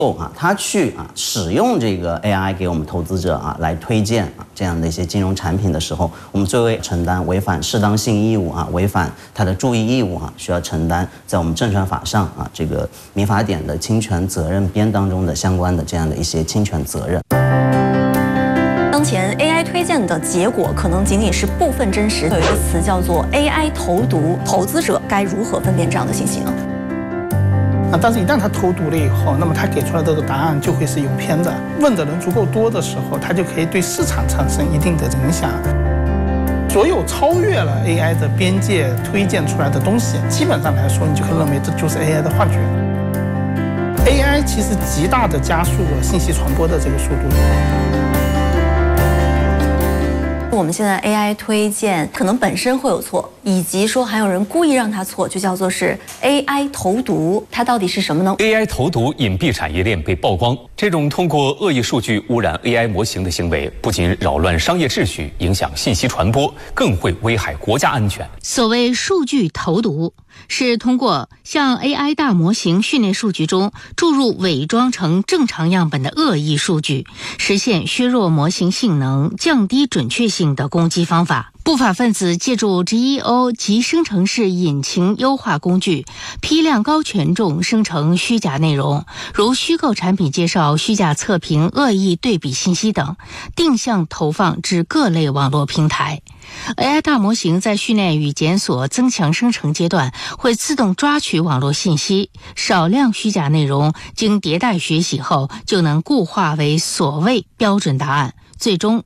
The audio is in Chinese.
他去使用这个 AI 给我们投资者来推荐这样的一些金融产品的时候，我们作为承担违反适当性义务违反他的注意义务需要承担在我们证券法上这个民法典的侵权责任编当中的相关的这样的一些侵权责任。 当前 AI 推荐的结果可能仅仅是部分真实，有一个词叫做 AI 投毒，投资者该如何分辨这样的信息呢？ 但是，一旦他投毒了以后，那么他给出来的这个答案就会是有偏的。问的人足够多的时候，他就可以对市场产生一定的影响。所有超越了 AI 的边界推荐出来的东西，基本上来说，你就可以认为这就是 AI 的幻觉。AI 其实极大的加速了信息传播的这个速度。 我们现在 AI 推荐可能本身会有错，以及说还有人故意让它错，就叫做是 AI 投毒。它到底是什么呢 ？AI 投毒隐蔽产业链被曝光，这种通过恶意数据污染 AI 模型的行为，不仅扰乱商业秩序，影响信息传播，更会危害国家安全。 所谓数据投毒，是通过向 AI 大模型训练数据中注入伪装成正常样本的恶意数据，实现削弱模型性能、降低准确性的攻击方法。不法分子借助 GEO 及生成式引擎优化工具，批量高权重生成虚假内容，如虚构产品介绍、虚假测评、恶意对比信息等，定向投放至各类网络平台。AI 大模型在训练与检索增强生成阶段，会自动抓取网络信息，少量虚假内容经迭代学习后，就能固化为所谓标准答案，最终